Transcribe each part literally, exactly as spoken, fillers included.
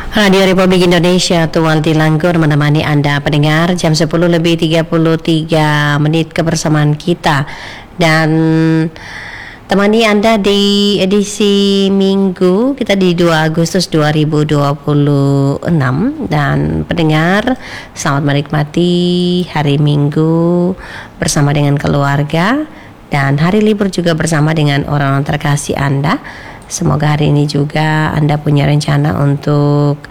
Radio Republik Indonesia, Tual Dilanggur menemani Anda pendengar jam sepuluh lebih tiga puluh tiga menit kebersamaan kita. Dan temani Anda di edisi Minggu kita di dua Agustus dua ribu dua puluh enam. Dan pendengar, selamat menikmati hari Minggu bersama dengan keluarga dan hari libur juga bersama dengan orang-orang terkasih Anda. Semoga hari ini juga Anda punya rencana untuk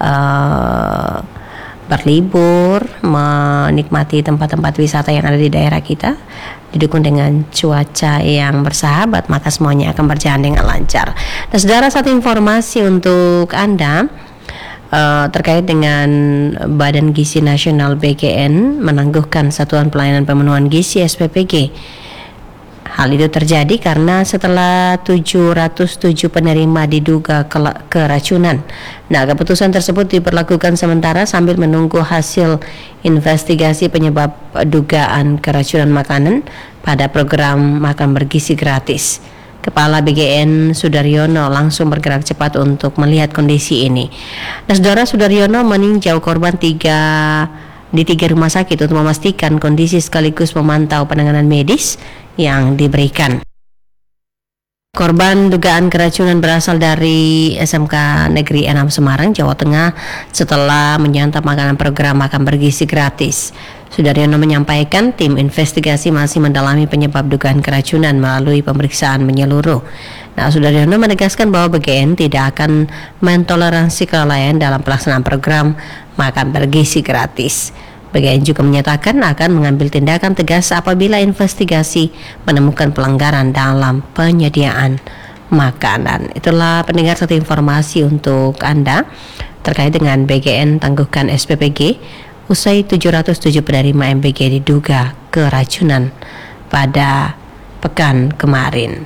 uh, berlibur, menikmati tempat-tempat wisata yang ada di daerah kita. Didukung dengan cuaca yang bersahabat, maka semuanya akan berjalan dengan lancar. Nah, saudara, satu informasi untuk Anda uh, terkait dengan Badan Gizi Nasional B G N menangguhkan Satuan Pelayanan Pemenuhan Gizi S P P G. Hal itu terjadi karena setelah tujuh ratus tujuh penerima diduga keracunan. Nah, keputusan tersebut diberlakukan sementara sambil menunggu hasil investigasi penyebab dugaan keracunan makanan pada program makan bergizi gratis. Kepala B G N Sudaryono langsung bergerak cepat untuk melihat kondisi ini. Nah, saudara, Sudaryono meninjau korban tiga di tiga rumah sakit untuk memastikan kondisi sekaligus memantau penanganan medis yang diberikan. Korban dugaan keracunan berasal dari S M K Negeri enam Semarang, Jawa Tengah setelah menyantap makanan program makan bergizi gratis. Sudaryono menyampaikan tim investigasi masih mendalami penyebab dugaan keracunan melalui pemeriksaan menyeluruh. Nah, Sudaryono menegaskan bahwa B G N tidak akan mentoleransi kelalaian dalam pelaksanaan program makan bergizi gratis. B G N juga menyatakan akan mengambil tindakan tegas apabila investigasi menemukan pelanggaran dalam penyediaan makanan. Itulah pendengar satu informasi untuk Anda terkait dengan B G N tangguhkan S P P G usai tujuh ratus tujuh penerima M B G diduga keracunan pada pekan kemarin.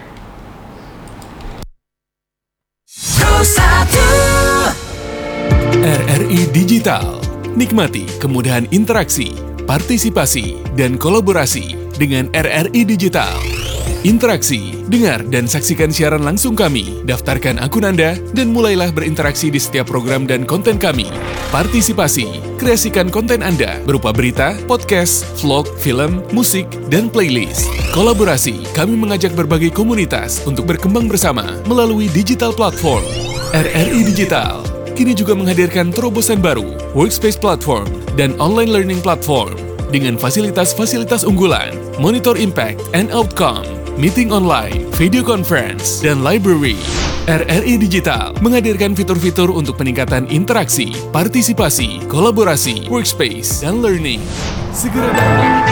R R I Digital. Nikmati kemudahan interaksi, partisipasi, dan kolaborasi dengan R R I Digital. Interaksi, dengar dan saksikan siaran langsung kami, daftarkan akun Anda, dan mulailah berinteraksi di setiap program dan konten kami. Partisipasi, kreasikan konten Anda berupa berita, podcast, vlog, film, musik, dan playlist. Kolaborasi, kami mengajak berbagai komunitas untuk berkembang bersama melalui digital platform. R R I Digital kini juga menghadirkan terobosan baru, workspace platform, dan online learning platform dengan fasilitas-fasilitas unggulan, monitor impact and outcome, meeting online, video conference, dan library. R R I Digital menghadirkan fitur-fitur untuk peningkatan interaksi, partisipasi, kolaborasi, workspace, dan learning. Segera download.